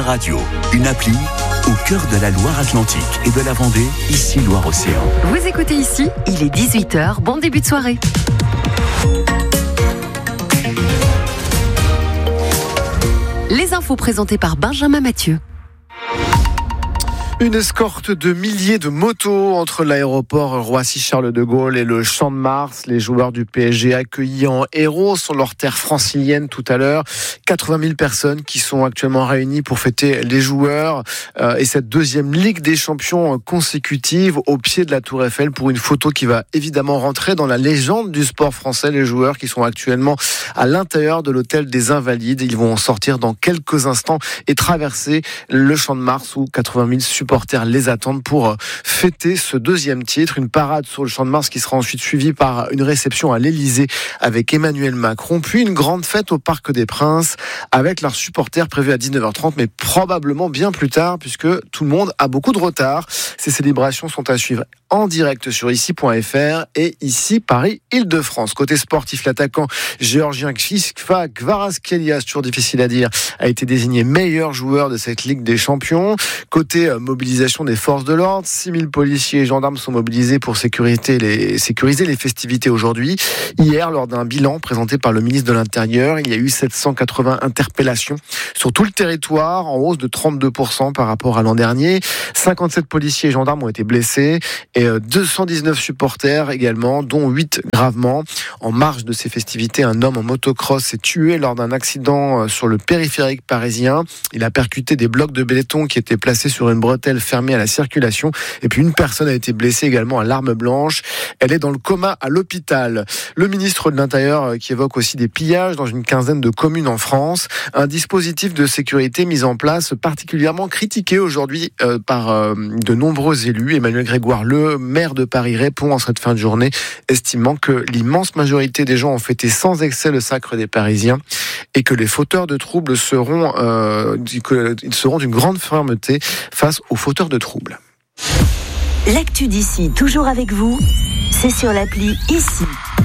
Radio, une appli au cœur de la Loire-Atlantique et de la Vendée, ici Loire-Océan. Vous écoutez ici, il est 18h, bon début de soirée. Les infos présentées par Benjamin Mathieu. Une escorte de milliers de motos entre l'aéroport Roissy-Charles de Gaulle et le Champ de Mars. Les joueurs du PSG accueillis en héros sur leur terre francilienne tout à l'heure. 80 000 personnes qui sont actuellement réunies pour fêter les joueurs et cette deuxième Ligue des Champions consécutive au pied de la Tour Eiffel pour une photo qui va évidemment rentrer dans la légende du sport français. Les joueurs qui sont actuellement à l'intérieur de l'hôtel des Invalides. Ils vont en sortir dans quelques instants et traverser le Champ de Mars où 80 000 supporters les attendent pour fêter ce deuxième titre. Une parade sur le Champ de Mars qui sera ensuite suivie par une réception à l'Élysée avec Emmanuel Macron, puis une grande fête au Parc des Princes avec leurs supporters prévus à 19h30, mais probablement bien plus tard puisque tout le monde a beaucoup de retard. Ces célébrations sont à suivre en direct sur ici.fr et ici Paris-Île-de-France. Côté sportif, l'attaquant géorgien Ksisfa Kvaratskhelia, toujours difficile à dire, a été désigné meilleur joueur de cette Ligue des Champions. Côté mobilisation des forces de l'ordre, 6 000 policiers et gendarmes sont mobilisés pour sécuriser les festivités aujourd'hui. Hier, lors d'un bilan présenté par le ministre de l'Intérieur, il y a eu 780 interpellations sur tout le territoire, en hausse de 32% par rapport à l'an dernier. 57 policiers et gendarmes ont été blessés et 219 supporters également, dont 8 gravement. En marge de ces festivités, un homme en motocross s'est tué lors d'un accident sur le périphérique parisien. Il a percuté des blocs de béton qui étaient placés sur une bretelle fermée à la circulation. Et puis une personne a été blessée également à l'arme blanche. Elle est dans le coma à l'hôpital. Le ministre de l'Intérieur qui évoque aussi des pillages dans une quinzaine de communes en France. Un dispositif de sécurité mis en place particulièrement critiqué aujourd'hui par de nombreux élus. Emmanuel Grégoire, le maire de Paris, répond en cette fin de journée, estimant que l'immense majorité des gens ont fêté sans excès le sacre des Parisiens et que les fauteurs de troubles seront d'une grande fermeté face aux fauteurs de troubles. L'actu d'ici, toujours avec vous, c'est sur l'appli Ici.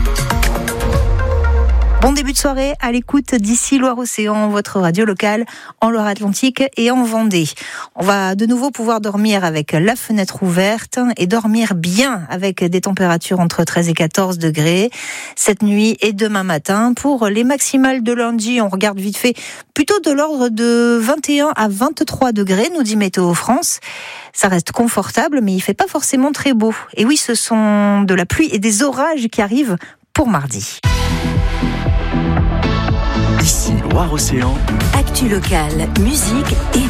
Bon début de soirée à l'écoute d'Ici Loire-Océan, votre radio locale en Loire-Atlantique et en Vendée. On va de nouveau pouvoir dormir avec la fenêtre ouverte et dormir bien avec des températures entre 13 et 14 degrés cette nuit et demain matin. Pour les maximales de lundi, on regarde vite fait plutôt de l'ordre de 21 à 23 degrés, nous dit Météo France. Ça reste confortable, mais il fait pas forcément très beau. Et oui, ce sont de la pluie et des orages qui arrivent pour mardi. Ici Loire-Océan. Actu locale, musique et